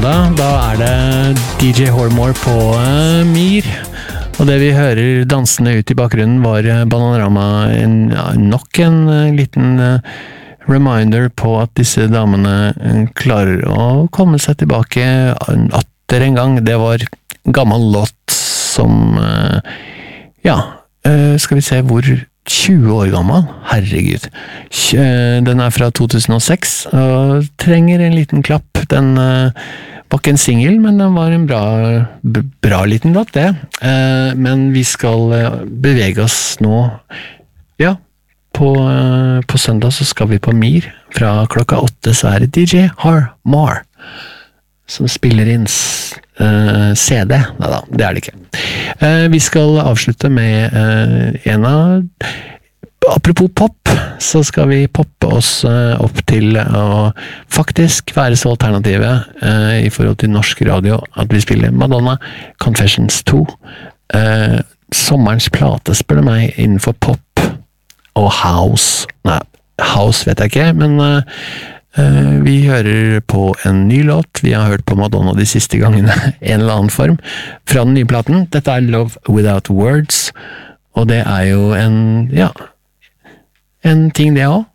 Da det DJ Hormore på Myr. Og det vi hører dansende ut I bakgrunnen var Bananarama, nok en liten reminder på at disse damene klarer å komme seg tilbake atter en gang. Det var gammel låt som, skal vi se hvor 20 år gammel, herregud. Den fra 2006 og trenger en liten klapp. Den var ikke en single, men den var en bra liten låt, det. Men vi skal bevege oss nå. Ja, på søndag så skal vi på Myr. Fra klokka 8 så det DJ Hormore som spiller inn CD. Neida, det det ikke. Vi skal avslutte med apropos pop, så skal vi poppe oss opp til å faktisk være så alternative I forhold til norsk radio at vi spiller Madonna Confessions 2. Sommerens plate spør du meg innenfor pop og house. Nei, house vet jeg ikke, men vi hører på en ny låt. Vi har hørt på Madonna de siste gangene en eller annen form fra den nye platen. Dette Love Without Words, og det jo en ting det også.